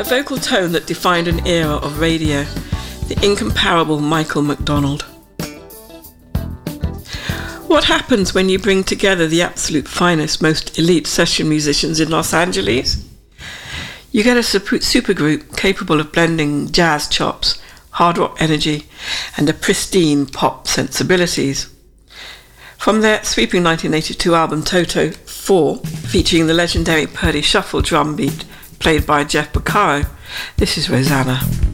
A vocal tone that defined an era of radio, the incomparable Michael McDonald. What happens when you bring together the absolute finest, most elite session musicians in Los Angeles? You get a supergroup capable of blending jazz chops, hard rock energy, and a pristine pop sensibilities. From their sweeping 1982 album Toto 4, featuring the legendary Purdie Shuffle drum beat played by Jeff Porcaro, this is Rosanna.